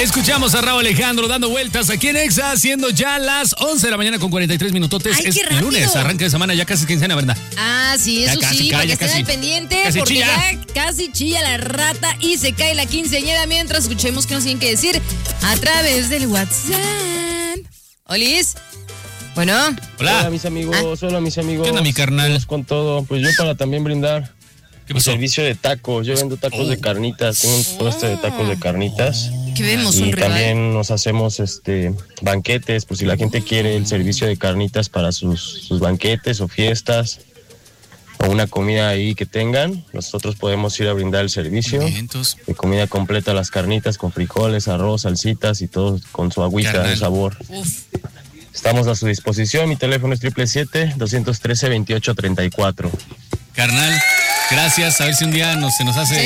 Escuchamos a Rauw Alejandro dando vueltas aquí en Exa, siendo ya las 11 de la mañana con 43 minutotes. ¡Ay, es qué rápido! lunes, arranque de semana, ya casi quincena, ¿verdad? Ah, sí, eso Ya casi, sí, ya para que casi. estén al pendiente, Casi porque chilla. ya casi chilla la rata y se cae la quinceañera mientras escuchemos qué nos tienen que decir a través del WhatsApp. ¿Olis? Bueno. Hola. Mis amigos, hola mis amigos. ¿Qué onda, mi carnal? Vamos con todo, pues yo para también brindar ¿Qué mi pasó? servicio de tacos. Yo vendo tacos de carnitas, tengo un puesto de tacos de carnitas. Que vemos Y un rival. también nos hacemos banquetes, por si la gente quiere el servicio de carnitas para sus banquetes o fiestas o una comida ahí que tengan. Nosotros podemos ir a brindar el servicio Vientos. de comida completa, las carnitas con frijoles, arroz, salsitas y todo con su agüita Carnal. de sabor. Uf. Estamos a su disposición, mi teléfono es 777-213-2834. Carnal, gracias. A ver si un día se nos hace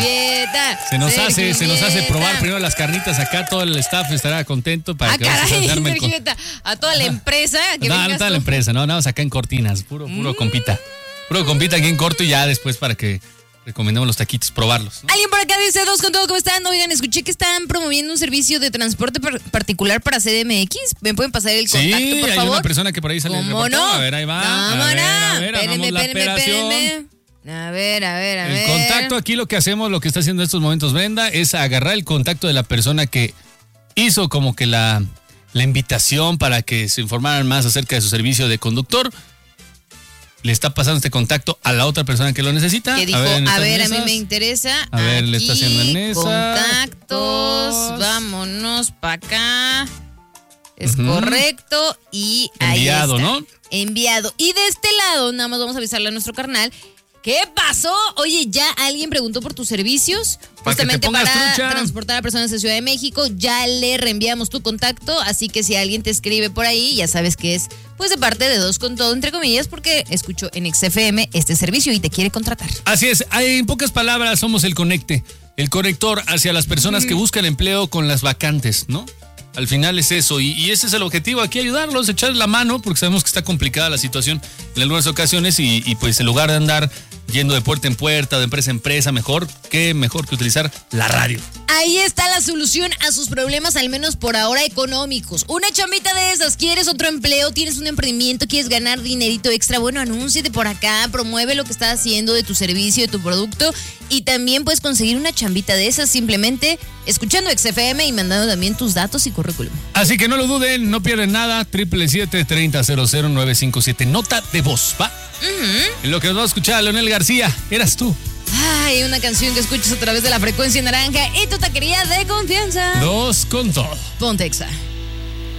probar primero las carnitas acá. Todo el staff estará contento para Ah, que vamos a caray, darme el Sergio, a toda la empresa que No, vengas no toda tú. la empresa, no, nada más acá en Cortinas, puro compita. Puro compita aquí en corto y ya después para que recomendemos los taquitos, probarlos, ¿no? Alguien por acá dice, dos con todo, ¿cómo están? Oigan, escuché que están promoviendo un servicio de transporte particular para CDMX. ¿Me pueden pasar el contacto, Sí, por hay favor? una persona que por ahí sale el ¿Cómo reportero. no? A ver, ahí va. ¿Cómo A ver, no? hagamos la operación. A ver. El contacto aquí, lo que hacemos, lo que está haciendo en estos momentos Brenda, es agarrar el contacto de la persona que hizo como que la invitación para que se informaran más acerca de su servicio de conductor. Le está pasando este contacto a la otra persona que lo necesita. Que dijo, en a estas ver, a mí mesas. me interesa. A ver, le Aquí, está haciendo en mesa. contactos, vámonos para acá. Es Ujú. correcto. Y ahí Enviado, está. ¿no? Enviado. Y de este lado, nada más vamos a avisarle a nuestro carnal. ¿Qué pasó? Oye, ya alguien preguntó por tus servicios. Para que te Justamente pongas para trucha. transportar a personas de Ciudad de México. Ya le reenviamos tu contacto. Así que si alguien te escribe por ahí, ya sabes que es pues de parte de Dos con Todo, entre comillas, porque escuchó en XFM este servicio y te quiere contratar. Así es, en pocas palabras somos el conecte, el conector hacia las personas que buscan empleo con las vacantes, ¿no? Al final es eso, y ese es el objetivo aquí, ayudarlos, echarles la mano, porque sabemos que está complicada la situación en algunas ocasiones y pues en lugar de andar yendo de puerta en puerta, de empresa en empresa, mejor que utilizar la radio. Ahí está la solución a sus problemas, al menos por ahora económicos. Una chambita de esas, ¿quieres otro empleo? ¿Tienes un emprendimiento? ¿Quieres ganar dinerito extra? Bueno, anúnciate por acá, promueve lo que estás haciendo de tu servicio, de tu producto y también puedes conseguir una chambita de esas simplemente escuchando XFM y mandando también tus datos y currículum. Así que no lo duden, no pierden nada, 777-30-00957, nota de voz, ¿va? En lo que nos va a escuchar Leonel García, eras tú. Ay, una canción que escuchas a través de la frecuencia naranja y tu taquería de confianza. Dos con todo. Ponte Exa.